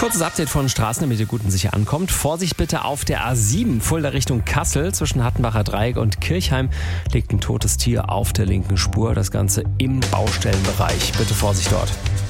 Kurzes Update von Straßen, damit ihr gut und sicher ankommt. Vorsicht bitte auf der A7, Fulda Richtung Kassel. Zwischen Hattenbacher Dreieck und Kirchheim liegt ein totes Tier auf der linken Spur. Das Ganze im Baustellenbereich. Bitte Vorsicht dort.